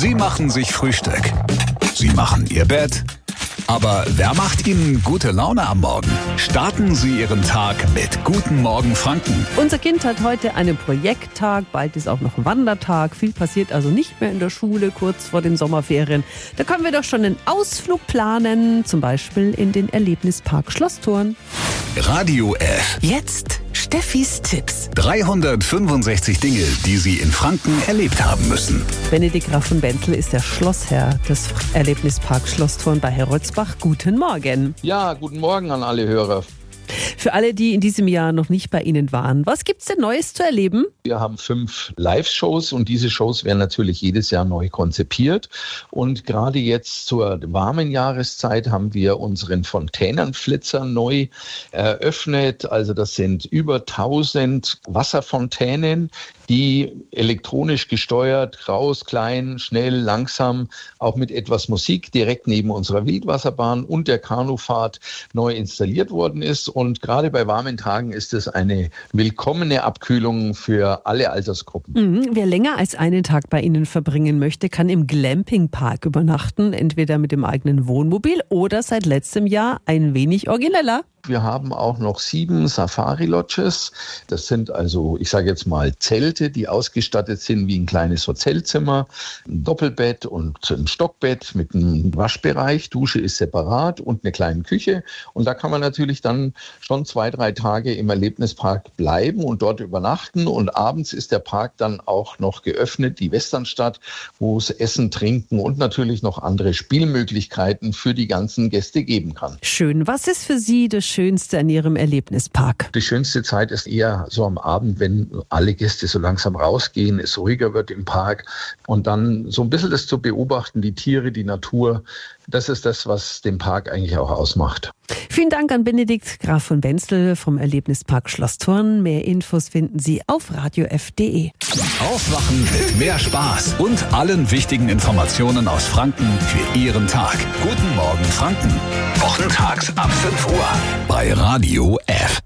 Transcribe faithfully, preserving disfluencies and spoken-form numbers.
Sie machen sich Frühstück. Sie machen Ihr Bett. Aber wer macht Ihnen gute Laune am Morgen? Starten Sie Ihren Tag mit Guten Morgen Franken. Unser Kind hat heute einen Projekttag, bald ist auch noch ein Wandertag. Viel passiert also nicht mehr in der Schule, kurz vor den Sommerferien. Da können wir doch schon einen Ausflug planen, zum Beispiel in den Erlebnispark Schlossthurn. Radio F. Jetzt Steffis Tipps. dreihundertfünfundsechzig Dinge, die Sie in Franken erlebt haben müssen. Benedikt Graf von Bentel ist der Schlossherr des Erlebnisparks Schlossthurn bei Heroldsbach. Guten Morgen. Ja, guten Morgen an alle Hörer. Für alle, die in diesem Jahr noch nicht bei Ihnen waren, was gibt's denn Neues zu erleben? Wir haben fünf Live-Shows und diese Shows werden natürlich jedes Jahr neu konzipiert. Und gerade jetzt zur warmen Jahreszeit haben wir unseren Fontänenflitzer neu eröffnet. Also das sind über tausend Wasserfontänen, die elektronisch gesteuert, groß, klein, schnell, langsam, auch mit etwas Musik direkt neben unserer Wildwasserbahn und der Kanufahrt neu installiert worden ist. Und gerade bei warmen Tagen ist es eine willkommene Abkühlung für alle Altersgruppen. Mhm. Wer länger als einen Tag bei Ihnen verbringen möchte, kann im Glamping-Park übernachten, entweder mit dem eigenen Wohnmobil oder seit letztem Jahr ein wenig origineller. Wir haben auch noch sieben Safari-Lodges. Das sind also, ich sage jetzt mal, Zelte, die ausgestattet sind wie ein kleines Hotelzimmer, ein Doppelbett und ein Stockbett mit einem Waschbereich. Dusche ist separat und eine kleine Küche. Und da kann man natürlich dann schon zwei, drei Tage im Erlebnispark bleiben und dort übernachten. Und abends ist der Park dann auch noch geöffnet, die Westernstadt, wo es Essen, Trinken und natürlich noch andere Spielmöglichkeiten für die ganzen Gäste geben kann. Schön. Was ist für Sie das Schönste an Ihrem Erlebnispark? Die schönste Zeit ist eher so am Abend, wenn alle Gäste so langsam rausgehen, es ruhiger wird im Park und dann so ein bisschen das zu beobachten, die Tiere, die Natur. Das ist das, was den Park eigentlich auch ausmacht. Vielen Dank an Benedikt Graf von Benzel vom Erlebnispark Schlossthurn. Mehr Infos finden Sie auf radio f punkt de. Aufwachen mit mehr Spaß und allen wichtigen Informationen aus Franken für Ihren Tag. Guten Morgen Franken. Wochentags ab fünf Uhr bei Radio F.